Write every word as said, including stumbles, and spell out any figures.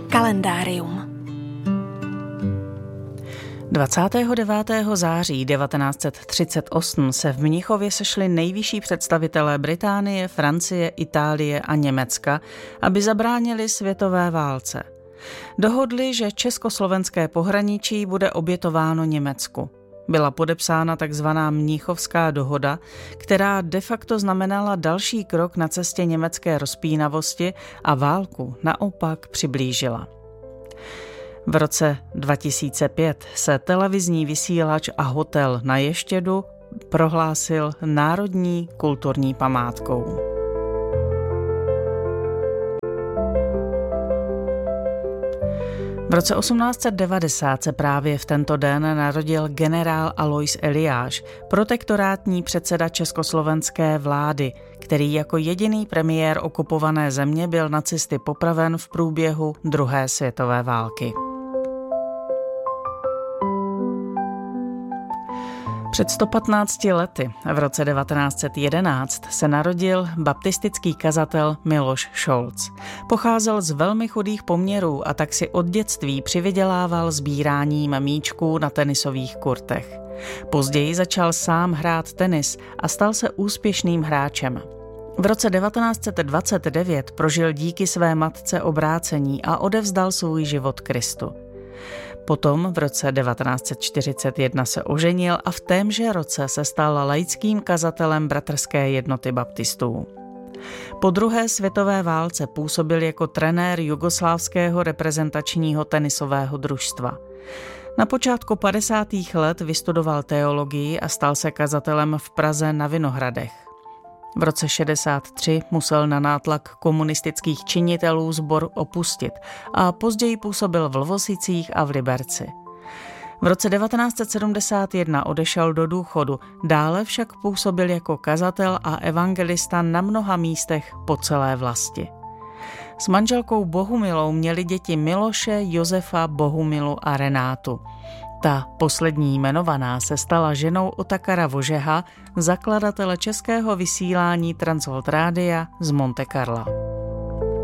Kalendárium. dvacátého devátého září devatenáct set třicet osm se v Mnichově sešli nejvyšší představitelé Británie, Francie, Itálie a Německa, aby zabránili světové válce. Dohodli, že československé pohraničí bude obětováno Německu. Byla podepsána takzvaná Mnichovská dohoda, která de facto znamenala další krok na cestě německé rozpínavosti a válku naopak přiblížila. V roce dva tisíce pět se televizní vysílač a hotel na Ještědu prohlásil národní kulturní památkou. V roce osmnáct set devadesát se právě v tento den narodil generál Alois Eliáš, protektorátní předseda československé vlády, který jako jediný premiér okupované země byl nacisty popraven v průběhu druhé světové války. Před sto patnácti lety, v roce devatenáct set jedenáct, se narodil baptistický kazatel Miloš Šolc. Pocházel z velmi chudých poměrů a tak si od dětství přivydělával sbíráním míčků na tenisových kurtech. Později začal sám hrát tenis a stal se úspěšným hráčem. V roce devatenáct set dvacet devět prožil díky své matce obrácení a odevzdal svůj život Kristu. Potom v roce devatenáct set čtyřicet jedna se oženil a v témže roce se stal laickým kazatelem Bratrské jednoty baptistů. Po druhé světové válce působil jako trenér jugoslávského reprezentačního tenisového družstva. Na počátku padesátých let vystudoval teologii a stal se kazatelem v Praze na Vinohradech. V roce šedesát tři musel na nátlak komunistických činitelů sbor opustit a později působil v Lvosicích a v Liberci. V roce devatenáct set sedmdesát jedna odešel do důchodu, dále však působil jako kazatel a evangelista na mnoha místech po celé vlasti. S manželkou Bohumilou měli děti Miloše, Josefa, Bohumilu a Renátu. Ta poslední jmenovaná se stala ženou Otakara Vožeha, zakladatele českého vysílání Transworld Rádia z Monte Carla.